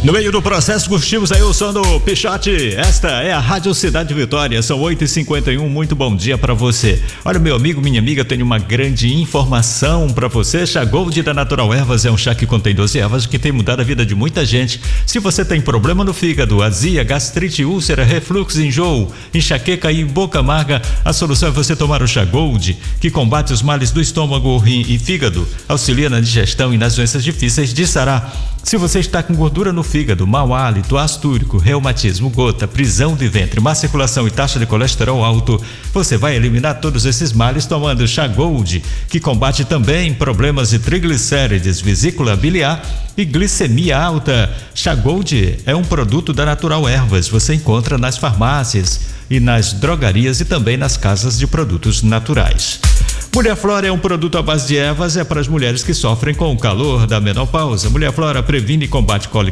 No meio do processo, curtimos aí o som do Pichote. Esta é a Rádio Cidade Vitória, são 8h51, muito bom dia para você. Olha, meu amigo, minha amiga, tenho uma grande informação para você. Chá Gold da Natural Ervas é um chá que contém 12 ervas que tem mudado a vida de muita gente. Se você tem problema no fígado, azia, gastrite, úlcera, refluxo, enjoo, enxaqueca e boca amarga, a solução é você tomar o Chá Gold, que combate os males do estômago, rim e fígado, auxilia na digestão e nas doenças difíceis de sarar. Se você está com gordura no fígado, mau hálito, ácido úrico, reumatismo, gota, prisão de ventre, má circulação e taxa de colesterol alto, você vai eliminar todos esses males tomando Chá Gold, que combate também problemas de triglicérides, vesícula biliar e glicemia alta. Chá Gold é um produto da Natural Ervas, você encontra nas farmácias e nas drogarias e também nas casas de produtos naturais. Mulher Flora é um produto à base de ervas, é para as mulheres que sofrem com o calor da menopausa. Mulher Flora previne e combate cólica